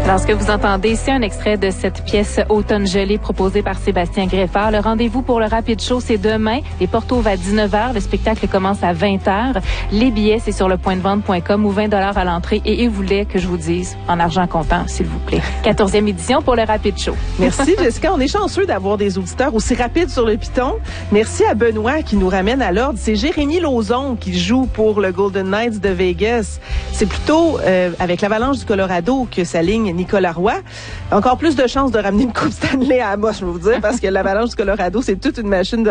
Alors, ce que vous entendez, c'est un extrait de cette pièce Automne gelé proposée par Sébastien Greffard. Le rendez-vous pour le Rapid Show, c'est demain. Les portes ouvrent à 19h. Le spectacle commence à 20h. Les billets, c'est sur lepointdevente.com ou 20 $ à l'entrée. Et il voulait que je vous dise, en argent comptant, s'il vous plaît. 14e édition pour le Rapid Show. Merci, Jessica. On est chanceux d'avoir des auditeurs aussi rapides sur le piton. Merci à Benoît qui nous ramène à l'ordre. C'est Jérémy Lauzon qui joue pour le Golden Knights de Vegas. C'est plutôt avec l'Avalanche du Colorado que s'aligne Nicolas Roy. Encore plus de chances de ramener une Coupe Stanley à Amos, je vais vous dire, parce que l'Avalanche du Colorado, c'est toute une machine de